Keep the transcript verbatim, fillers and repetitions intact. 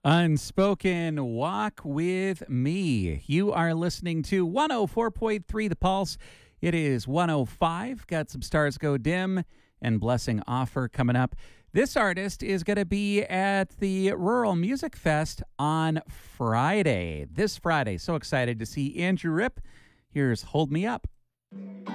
Unspoken Walk with Me. You are listening to one oh four point three The Pulse. It is one oh five. Got some Stars Go Dim and Blessing Offer coming up. This artist is going to be at the Rural Music Fest on Friday. This Friday. So excited to see Andrew Ripp. Here's Hold Me Up.